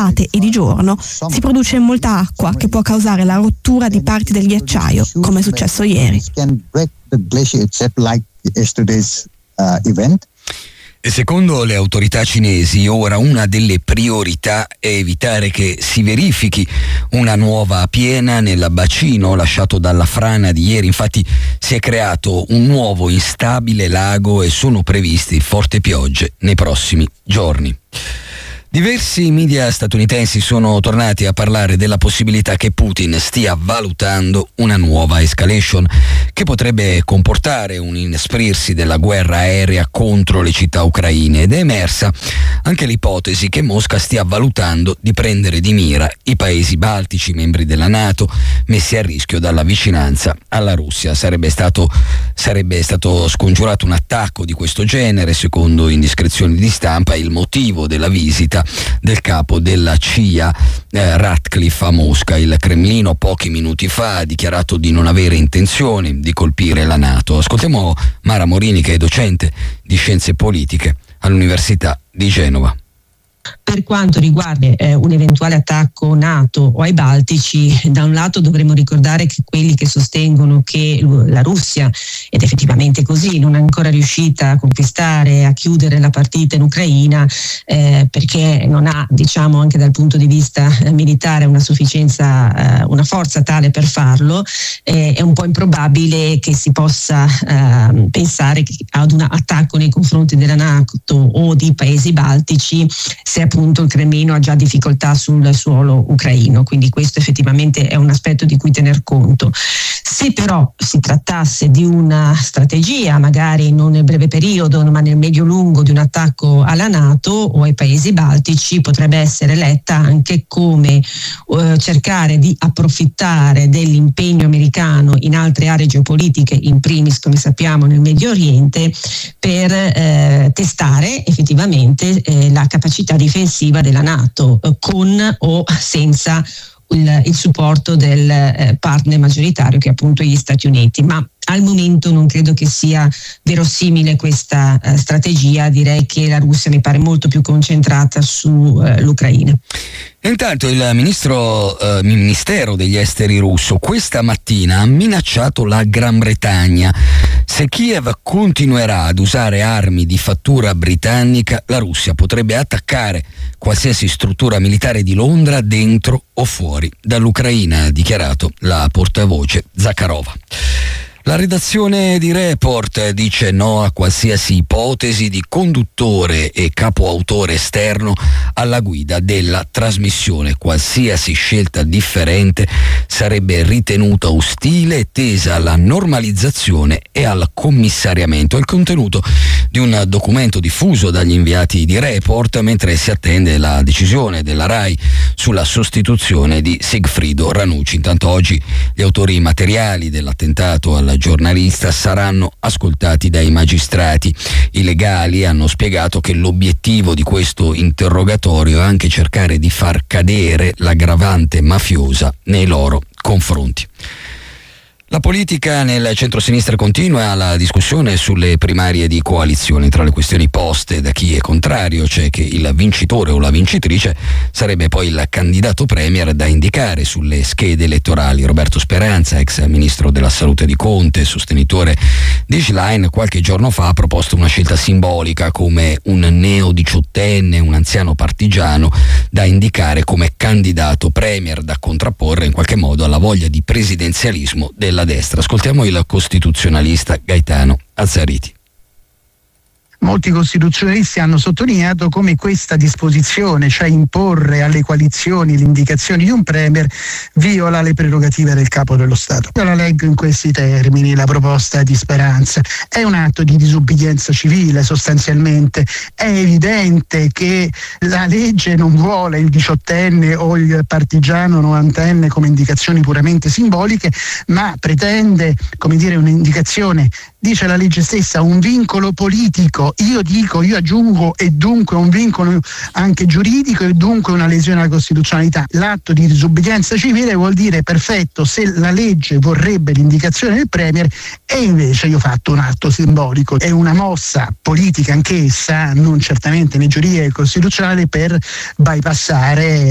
d'estate e di giorno si produce molta acqua che può causare la rottura di parti del ghiacciaio, come è successo ieri. E secondo le autorità cinesi, ora una delle priorità è evitare che si verifichi una nuova piena nel bacino lasciato dalla frana di ieri. Infatti si è creato un nuovo instabile lago e sono previsti forti piogge nei prossimi giorni. Diversi media statunitensi sono tornati a parlare della possibilità che Putin stia valutando una nuova escalation che potrebbe comportare un inasprirsi della guerra aerea contro le città ucraine, ed è emersa anche l'ipotesi che Mosca stia valutando di prendere di mira i paesi baltici, membri della NATO, messi a rischio dalla vicinanza alla Russia. Sarebbe stato scongiurato un attacco di questo genere, secondo indiscrezioni di stampa. Il motivo della visita del capo della CIA Ratcliffe a Mosca. Il Cremlino pochi minuti fa ha dichiarato di non avere intenzione di colpire la NATO. Ascoltiamo Mara Morini, che è docente di scienze politiche all'Università di Genova. Per quanto riguarda un eventuale attacco NATO o ai Baltici, da un lato dovremmo ricordare che quelli che sostengono che la Russia, ed effettivamente così, non è ancora riuscita a conquistare, a chiudere la partita in Ucraina, perché non ha, diciamo, anche dal punto di vista militare una sufficienza, una forza tale per farlo, è un po' improbabile che si possa pensare ad un attacco nei confronti della NATO o di paesi baltici se appunto il Cremlino ha già difficoltà sul suolo ucraino. Quindi questo effettivamente è un aspetto di cui tener conto. Se però si trattasse di una strategia, magari non nel breve periodo ma nel medio-lungo, di un attacco alla NATO o ai paesi baltici, potrebbe essere letta anche come cercare di approfittare dell'impegno americano in altre aree geopolitiche, in primis, come sappiamo, nel Medio Oriente, per testare effettivamente la capacità difensiva della NATO, con o senza il supporto del partner maggioritario, che è appunto gli Stati Uniti. Ma al momento non credo che sia verosimile questa strategia. Direi che la Russia mi pare molto più concentrata sull'Ucraina. Intanto il Ministero degli Esteri russo questa mattina ha minacciato la Gran Bretagna. Se Kiev continuerà ad usare armi di fattura britannica, la Russia potrebbe attaccare qualsiasi struttura militare di Londra dentro o fuori dall'Ucraina, ha dichiarato la portavoce Zakharova. La redazione di Report dice no a qualsiasi ipotesi di conduttore e capoautore esterno alla guida della trasmissione. Qualsiasi scelta differente sarebbe ritenuta ostile e tesa alla normalizzazione e al commissariamento. È il contenuto di un documento diffuso dagli inviati di Report mentre si attende la decisione della RAI sulla sostituzione di Sigfrido Ranucci. Intanto oggi gli autori materiali dell'attentato alla giornalista saranno ascoltati dai magistrati. I legali hanno spiegato che l'obiettivo di questo interrogatorio è anche cercare di far cadere l'aggravante mafiosa nei loro confronti. La politica nel centro-sinistra continua la discussione sulle primarie di coalizione. Tra le questioni poste da chi è contrario c'è che il vincitore o la vincitrice sarebbe poi il candidato premier da indicare sulle schede elettorali. Roberto Speranza, ex ministro della salute di Conte, sostenitore di Schlein, qualche giorno fa ha proposto una scelta simbolica come un neo-diciottenne, un anziano partigiano da indicare come candidato premier da contrapporre in qualche modo alla voglia di presidenzialismo della destra. Ascoltiamo il costituzionalista Gaetano Azzariti. Molti costituzionalisti hanno sottolineato come questa disposizione, cioè imporre alle coalizioni l'indicazione di un premier, viola le prerogative del capo dello Stato. Io la leggo in questi termini, la proposta di Speranza. È un atto di disubbidienza civile sostanzialmente. È evidente che la legge non vuole il diciottenne o il partigiano novantenne come indicazioni puramente simboliche, ma pretende, come dire, un'indicazione, dice la legge stessa, un vincolo politico. Io aggiungo, e dunque un vincolo anche giuridico e dunque una lesione alla costituzionalità. L'atto di disubbidienza civile vuol dire perfetto se la legge vorrebbe l'indicazione del premier e invece io ho fatto un atto simbolico. È una mossa politica anch'essa, non certamente né giuridica né costituzionale, per bypassare